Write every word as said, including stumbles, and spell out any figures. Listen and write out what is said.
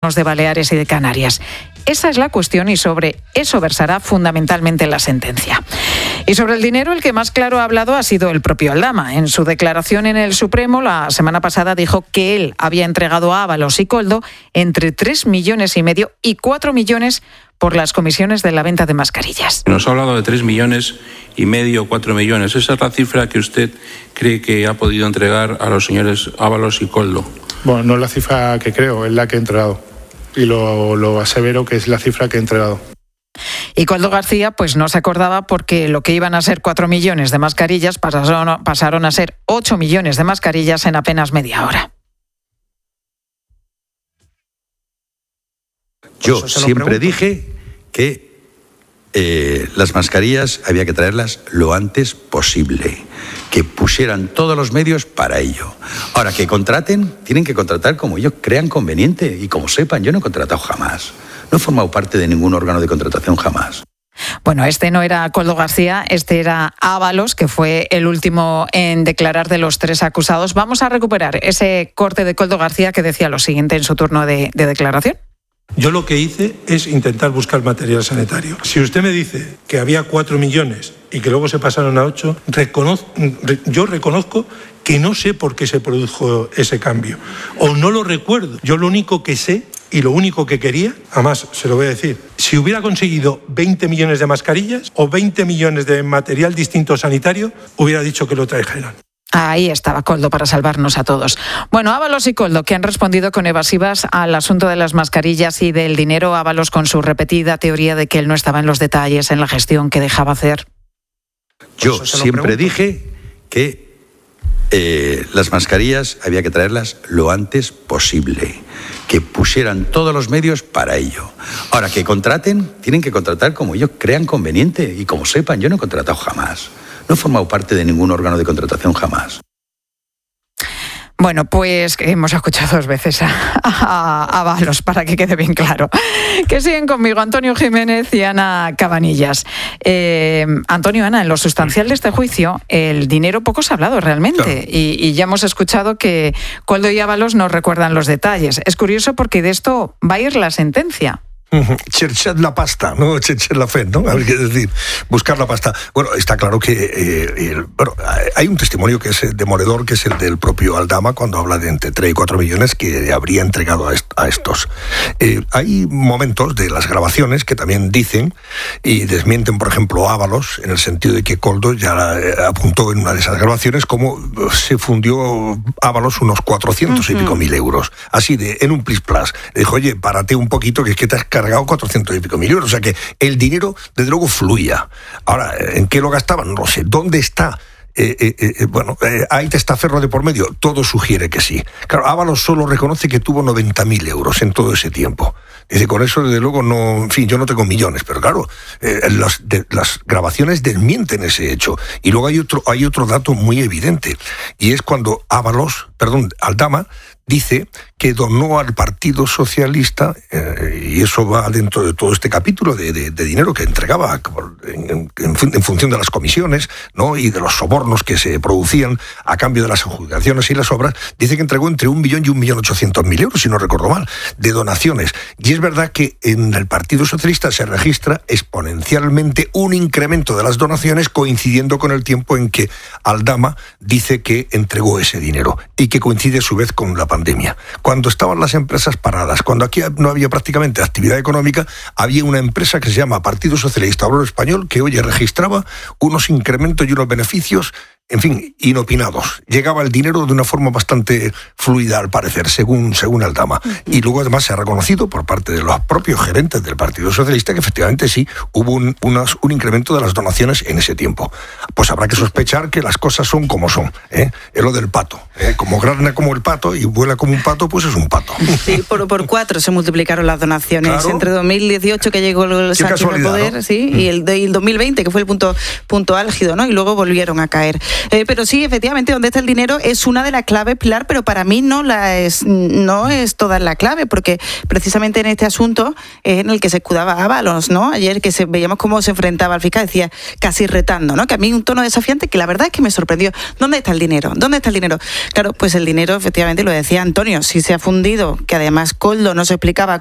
de Baleares y de Canarias. Esa es la cuestión y sobre eso versará fundamentalmente la sentencia. Y sobre el dinero, el que más claro ha hablado ha sido el propio Aldama. En su declaración en el Supremo la semana pasada dijo que él había entregado a Ábalos y Koldo entre tres millones y medio y cuatro millones por las comisiones de la venta de mascarillas. Nos ha hablado de tres millones y medio, cuatro millones. ¿Esa es la cifra que usted cree que ha podido entregar a los señores Ábalos y Koldo? Bueno, no es la cifra que creo, es la que he entregado. Y lo, lo asevero que es la cifra que he entregado. Y Koldo García pues no se acordaba porque lo que iban a ser cuatro millones de mascarillas pasaron, pasaron a ser ocho millones de mascarillas en apenas media hora. Yo siempre dije que eh, las mascarillas había que traerlas lo antes posible, que pusieran todos los medios para ello. Ahora, que contraten, tienen que contratar como ellos crean conveniente y como sepan. Yo no he contratado jamás, no he formado parte de ningún órgano de contratación jamás. Bueno, este no era Koldo García, este era Ábalos, que fue el último en declarar de los tres acusados. Vamos a recuperar ese corte de Koldo García que decía lo siguiente en su turno de, de declaración. Yo lo que hice es intentar buscar material sanitario. Si usted me dice que había cuatro millones y que luego se pasaron a ocho, reconozco, yo reconozco que no sé por qué se produjo ese cambio. O no lo recuerdo. Yo lo único que sé y lo único que quería, además se lo voy a decir, si hubiera conseguido veinte millones de mascarillas o veinte millones de material distinto sanitario, hubiera dicho que lo trajeran. Ahí estaba Koldo para salvarnos a todos. Bueno, Ábalos y Koldo, que han respondido con evasivas al asunto de las mascarillas y del dinero. Ábalos con su repetida teoría de que él no estaba en los detalles, en la gestión que dejaba hacer. Yo siempre dije que eh, las mascarillas había que traerlas lo antes posible, que pusieran todos los medios para ello. Ahora, que contraten, tienen que contratar como ellos crean conveniente y como sepan. Yo no he contratado jamás. No he formado parte de ningún órgano de contratación jamás. Bueno, pues hemos escuchado dos veces a, a, a Ábalos, para que quede bien claro. Que siguen conmigo Antonio Jiménez y Ana Cabanillas. Eh, Antonio, Ana, en lo sustancial de este juicio, el dinero poco se ha hablado realmente. Claro. Y, y ya hemos escuchado que Koldo y Ábalos nos recuerdan los detalles. Es curioso porque de esto va a ir la sentencia. Cherchar la pasta, ¿no? Cherchar la fe, ¿no? Hay que decir, buscar la pasta. Bueno, está claro que eh, el, bueno, hay un testimonio que es demoledor, que es el del propio Aldama, cuando habla de entre tres y cuatro millones que habría entregado a, est- a estos. Eh, hay momentos de las grabaciones que también dicen y desmienten, por ejemplo, Ábalos, en el sentido de que Koldo ya apuntó en una de esas grabaciones cómo se fundió Ábalos unos cuatrocientos uh-huh. y pico mil euros. Así de, en un plis plas. Le dijo, oye, párate un poquito, que es que te has cargado cuatrocientos y pico mil euros. O sea que el dinero, desde luego, fluía. Ahora, ¿en qué lo gastaban? No sé. ¿Dónde está? Eh, eh, eh, bueno, eh, hay testaferro de por medio. Todo sugiere que sí. Claro, Ábalos solo reconoce que tuvo noventa mil euros en todo ese tiempo. Dice, con eso, desde luego, no... En fin, yo no tengo millones, pero claro, eh, las, de, las grabaciones desmienten ese hecho. Y luego hay otro, hay otro dato muy evidente, y es cuando Ábalos, perdón, Aldama, dice que donó al Partido Socialista, eh, y eso va dentro de todo este capítulo de, de, de dinero que entregaba en, en, en función de las comisiones, ¿no? Y de los sobornos que se producían a cambio de las adjudicaciones y las obras, dice que entregó entre un millón y un millón ochocientos mil euros, si no recuerdo mal, de donaciones. Y es verdad que en el Partido Socialista se registra exponencialmente un incremento de las donaciones coincidiendo con el tiempo en que Aldama dice que entregó ese dinero y que coincide a su vez con la pandemia. Cuando estaban las empresas paradas, cuando aquí no había prácticamente actividad económica, había una empresa que se llama Partido Socialista Obrero Español que, oye, registraba unos incrementos y unos beneficios, en fin, inopinados. Llegaba el dinero de una forma bastante fluida, al parecer, según, según Aldama. Y luego, además, se ha reconocido por parte de los propios gerentes del Partido Socialista que efectivamente sí hubo un, unas, un incremento de las donaciones en ese tiempo. Pues habrá que sospechar que las cosas son como son, ¿eh? Es lo del pato, ¿eh? Como grana como el pato y vuela como un pato, pues es un pato. Sí, por, por cuatro se multiplicaron las donaciones. Claro. Entre dos mil dieciocho, que llegó el Sánchez al poder, ¿no? Sí, mm. y el, el dos mil veinte, que fue el punto, punto álgido, ¿no? Y luego volvieron a caer. Eh, pero sí, efectivamente, dónde está el dinero es una de las claves, Pilar, pero para mí no, la es, no es toda la clave, porque precisamente en este asunto es en el que se escudaba Ábalos, ¿no? Ayer que se, veíamos cómo se enfrentaba al fiscal, decía casi retando, ¿no? Que a mí un tono desafiante que la verdad es que me sorprendió. ¿Dónde está el dinero? ¿Dónde está el dinero? Claro, pues el dinero, efectivamente, lo decía Antonio, si se ha fundido, que además Koldo no se explicaba